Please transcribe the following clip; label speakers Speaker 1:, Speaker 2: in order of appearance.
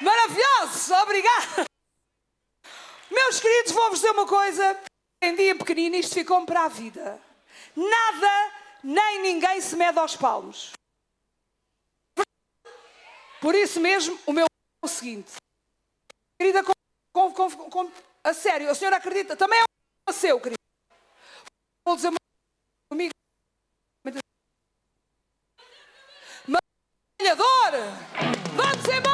Speaker 1: Maravilhoso, obrigada. Meus queridos, vou-vos dizer uma coisa. Em dia pequenino isto ficou-me para a vida. Nada, nem ninguém se mede aos palmos. Por isso mesmo, o meu é o seguinte. Querida, a sério, a senhora acredita? Também é o seu, querida. Vou dizer uma